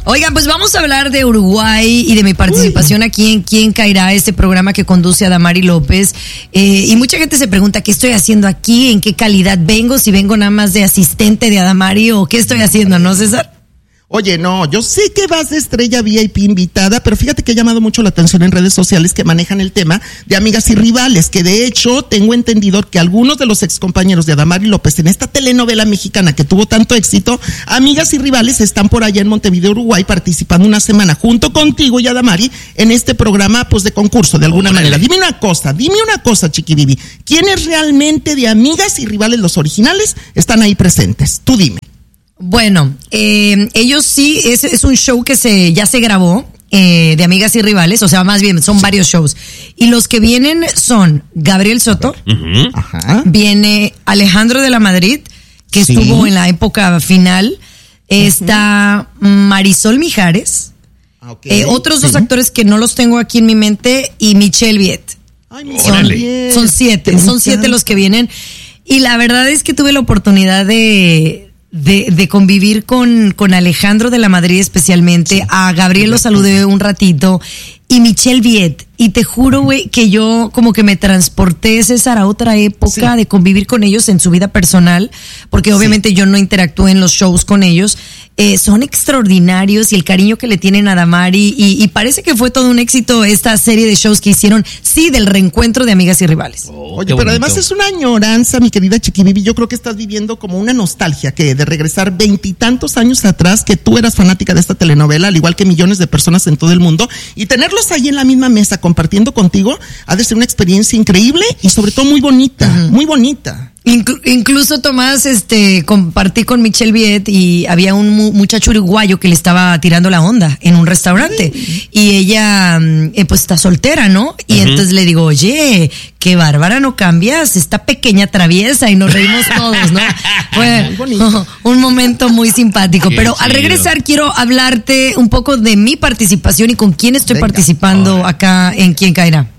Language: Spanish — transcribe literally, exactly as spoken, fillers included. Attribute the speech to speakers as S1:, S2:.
S1: Oigan, pues vamos a hablar de Uruguay y de mi participación Uy. aquí en Quién Caerá, este programa que conduce Adamari López. Eh, y mucha gente se pregunta, ¿qué estoy haciendo aquí? ¿En qué calidad vengo? Si vengo nada más de asistente de Adamari o qué estoy haciendo, ¿no, César?
S2: Oye, no, yo sé que vas de estrella V I P invitada, pero fíjate que ha llamado mucho la atención en redes sociales que manejan el tema de amigas y rivales, que de hecho tengo entendido que algunos de los excompañeros de Adamari López en esta telenovela mexicana que tuvo tanto éxito, Amigas y Rivales, están por allá en Montevideo, Uruguay, participando una semana junto contigo y Adamari en este programa pues de concurso, de alguna Órale. manera. Dime una cosa, dime una cosa, Chiquibibi, ¿quiénes realmente de Amigas y Rivales, los originales, están ahí presentes? Tú dime.
S1: Bueno, eh, ellos sí, es, es un show que se ya se grabó eh, de Amigas y Rivales, o sea, más bien son varios shows. Y los que vienen son Gabriel Soto, uh-huh. Ajá. viene Alejandro de la Madrid, que sí. estuvo en la época final, está uh-huh. Marisol Mijares, okay. eh, otros sí. dos actores que no los tengo aquí en mi mente, y Michelle Viet.
S2: Ay,
S1: son, son siete, son siete los que vienen. Y la verdad es que tuve la oportunidad de... De, de convivir con, con Alejandro de la Madrid especialmente, sí. a Gabriel lo saludé un ratito, y Michelle Viet, y te juro, güey, que yo como que me transporté, César, a otra época sí. de convivir con ellos en su vida personal, porque obviamente sí. yo no interactúo en los shows con ellos. Eh, son extraordinarios y el cariño que le tienen a Adamari, y, y parece que fue todo un éxito esta serie de shows que hicieron, sí, del reencuentro de Amigas y Rivales.
S2: Oh, Oye, pero además es una añoranza, mi querida Chiquibibi. Yo creo que estás viviendo como una nostalgia que de regresar veintitantos años atrás, que tú eras fanática de esta telenovela, al igual que millones de personas en todo el mundo, y tenerlos ahí en la misma mesa compartiendo contigo ha de ser una experiencia increíble y sobre todo muy bonita, uh-huh. muy bonita.
S1: Inclu- incluso Tomás, este, compartí con Michelle Viet y había un mu- muchacho uruguayo que le estaba tirando la onda en un restaurante sí. y ella, eh, pues está soltera, ¿no? Y uh-huh. entonces le digo, oye, qué bárbara, no cambias, esta pequeña traviesa, y nos reímos todos, ¿no? Fue oh, un momento muy simpático. Qué Pero chido. Al regresar quiero hablarte un poco de mi participación y con quién estoy Venga. participando acá en Quién Caerá.